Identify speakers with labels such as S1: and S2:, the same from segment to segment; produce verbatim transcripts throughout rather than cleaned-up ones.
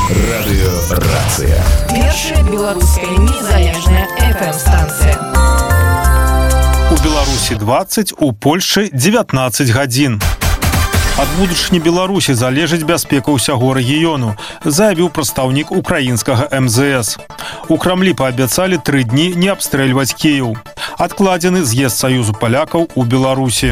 S1: Радыёрацыя.
S2: Першая беларуская незалежная эф эм-станцыя.
S3: У Беларусі дваццаць, у Польшчы дзевятнаццаць гадзін. Ад будучыні Беларусі залежыць бяспека ўсяго рэгіёну, заявіў прадстаўнік украінскага эм зэ эс. У Крамлі паабяцалі тры дні не абстрэльваць Кіеў. Адкладзены з'езд Саюзу палякаў у Беларусі.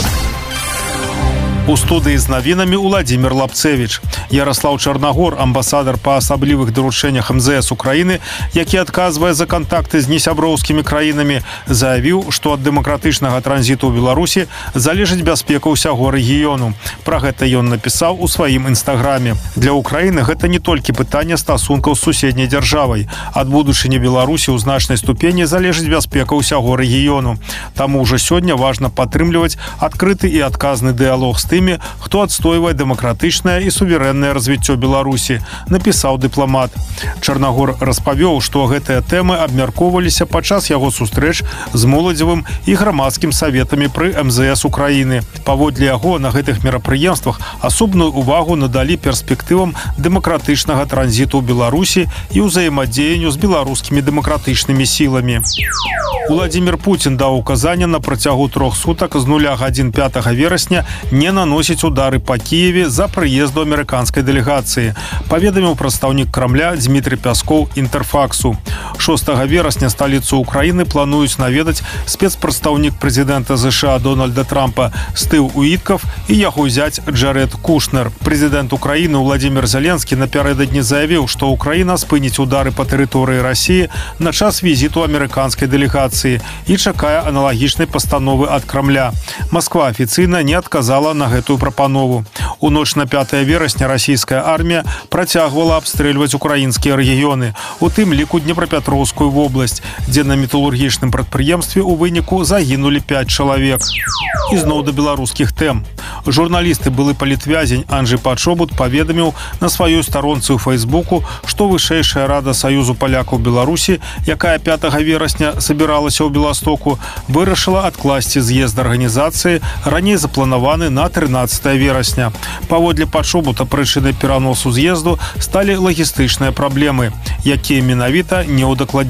S3: У студыі з навінамі Уладзімір Лапцевіч. Ярослаў Чарнагор, амбасадар па асаблівых даручэннях эм зэ эс Украіны, які адказвае за кантакты з несяброўскімі краінамі, заявіў, што ад дэмакратычнага транзіту ў Беларусі залежыць бяспека ўсяго рэгіёну. Пра гэта ён напісаў у сваім інстаграме. Для Украіны гэта не толькі пытанне стасункаў з суседняй дзяржавай. Ад будучыні Беларусі ў значнай ступені залежыць бяспека ўсяго рэгіёну. Таму ўжо сёння важна падтрымліваць адкрыты і адказны дыялог з тымі, хто адстойвае дэмакратычнае і суверэннае развіццё Беларусі, напісаў дыпламат. Чарнагор распавёў, што гэтыя тэмы абмяркоўваліся падчас яго сустрэч з моладзевым і грамадскім саветамі пры эм зэ эс Украіны. Паводле яго, на гэтых мерапрыемствах асобную увагу надалі перспектывам дэмакратычнага транзіту ў Беларусі і ўзаемадзеянню з беларускімі дэмакратычнымі сіламі. Уладзімір Пуцін даў указанне на працягу трох сутак з нуля гадзін пятага верасня не наносіць удары па Кіеве за прыезду амерыканскай дэлегацыі, паведаміў прадстаўнік Крамля Дмітрый Пяскоў Інтэрфаксу. шостага верасня сталіцу Украіны плануюць наведаць спецпрадстаўнік прэзідэнта зэ ша Дональда Трампа Стыў Уіткаф і яго зяць Джарэд Кушнер. Прэзідэнт Украіны Владзімір Зеленскі напярэдадні заявіў, што Украіна спыніць удары па тэрыторыі Расіі на час візіту амерыканскай дэлегацыі і чакае аналагічнай пастановы ад Крамля. Масква афіцыйна не адказала на гэтую прапанову. У ноч на пятае верасня расійская армія працягвала абстрэльваць украінскія рэгіёны, у тым ліку Днепрапетроўскую вобласць, дзе на металургічным прадпрыемстве ў выніку загінулі пяць чалавек. І зноў да беларускіх тэм. Журналісты былы палітвязень Анджэй Пачобут паведаміў на сваёй старонцы ў Фэйсбуку, што вышэйшая рада Саюзу палякаў Беларусі, якая пятага верасня сабіралася ў Беластоку, вырашыла адкласці з'езд арганізацыі, раней запланаваны на трынаццатае верасня. Паводле Пачобута прычынай пераносу з'езду сталі лагістычныя праблемы, якія менавіта не ўдакладнілі.